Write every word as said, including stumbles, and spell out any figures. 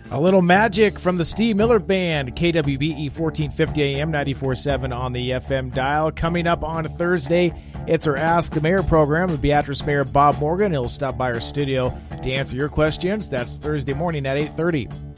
A little magic from the Steve Miller Band, K W B E fourteen fifty A M, ninety-four point seven on the F M dial. Coming up on Thursday, it's our Ask the Mayor program with Beatrice Mayor Bob Morgan. He'll stop by our studio to answer your questions. That's Thursday morning at eight thirty.